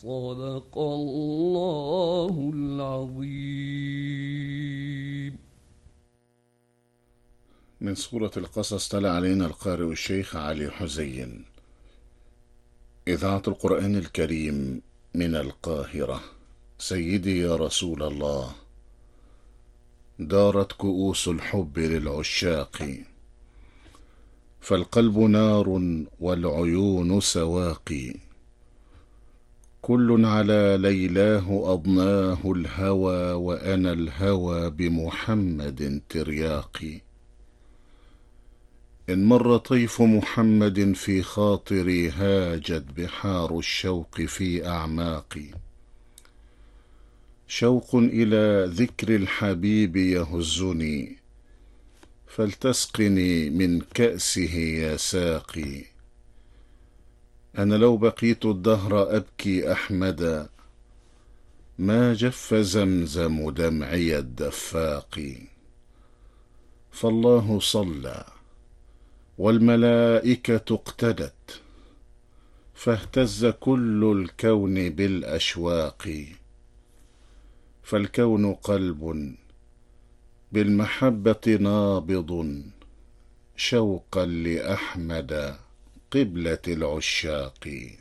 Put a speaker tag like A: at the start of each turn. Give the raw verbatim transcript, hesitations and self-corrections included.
A: صدق الله العظيم.
B: من سورة القصص تلا علينا القارئ الشيخ علي حزين. إذاعة القرآن الكريم من القاهرة. سيدي يا رسول الله، دارت كؤوس الحب للعشاق، فالقلب نار والعيون سواقي، كل على ليلاه أضناه الهوى، وأنا الهوى بمحمد ترياقي. إن مر طيف محمد في خاطري، هاجت بحار الشوق في أعماقي. شوق إلى ذكر الحبيب يهزني، فلتسقني من كأسه يا ساقي. أنا لو بقيت الدهر أبكي أحمدا، ما جف زمزم دمعي الدفاق. فالله صلى والملائكة اقتدت، فاهتز كل الكون بالأشواق. فالكون قلب بالمحبة نابض، شوقا لأحمد قبلة العشاق.